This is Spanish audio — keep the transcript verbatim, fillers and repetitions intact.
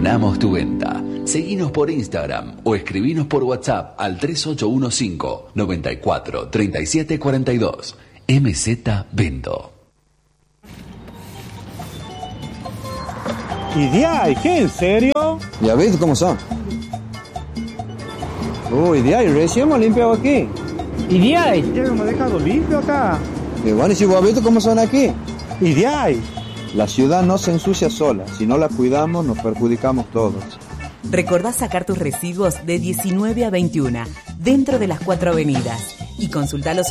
Gestionamos tu venta. Seguinos por Instagram o escribinos por WhatsApp al tres ocho uno cinco, nueve cuatro, tres siete cuatro dos. M Z Vendo. ¿Y de ahí? ¿Qué? ¿En serio? Ya ves cómo son. Uy, de ahí, recién hemos limpiado aquí. ¿Y de ahí? Ya lo hemos dejado limpio acá. Y bueno, ¿y si vos has visto cómo son aquí? ¿Y de ahí? La ciudad no se ensucia sola. Si no la cuidamos, nos perjudicamos todos. Recordá sacar tus residuos de diecinueve a veintiuna, dentro de las cuatro avenidas. Y consultá los